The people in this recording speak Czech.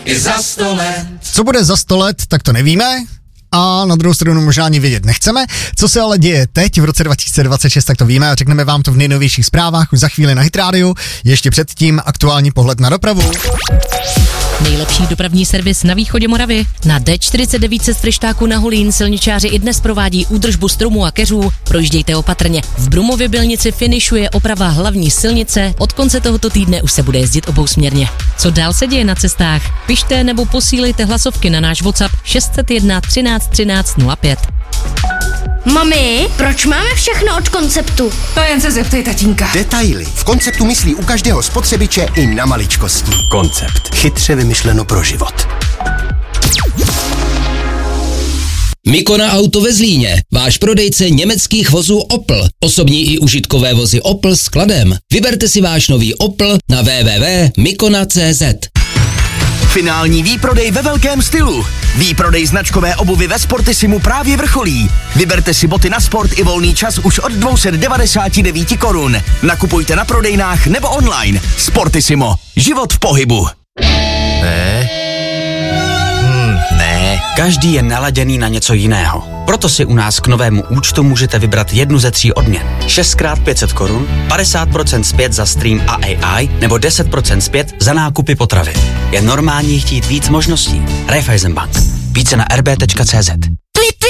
i za 100 let. Co bude za 100 let, tak to nevíme. A na druhou stranu možná ani vědět nechceme. Co se ale děje teď v roce 2026, tak to víme a řekneme vám to v nejnovějších zprávách už za chvíli na Hit Radio. Ještě předtím aktuální pohled na dopravu. Nejlepší dopravní servis na východě Moravy. Na D49 z Fryštáku na Hulín silničáři i dnes provádí údržbu stromů a keřů. Projíždějte opatrně. V Brumově Bylnici finišuje oprava hlavní silnice. Od konce tohoto týdne už se bude jezdit obousměrně. Co dál se děje na cestách? Pište nebo posílejte hlasovky na náš WhatsApp 601 13 13 05. Mami, proč máme všechno od Konceptu? To jen se zeptej tatínka. Detaily. V Konceptu myslí u každého spotřebiče i na maličkosti. Koncept. Chytře vymyšleno pro život. Mikona Auto ve Zlíně, váš prodejce německých vozů Opel. Osobní i užitkové vozy Opel s skladem. Vyberte si váš nový Opel na www.mikona.cz. Finální výprodej ve velkém stylu. Výprodej značkové obuvy ve Sportissimu právě vrcholí. Vyberte si boty na sport i volný čas už od 299 korun. Nakupujte na prodejnách nebo online. Sportissimo. Život v pohybu. Ne. Každý je naladěný na něco jiného. Proto si u nás k novému účtu můžete vybrat jednu ze 3 odměn. 6x500 korun, 50% zpět za stream a AI nebo 10% zpět za nákupy potravy. Je normální chtít víc možností. Raiffeisenbank. Více na rb.cz.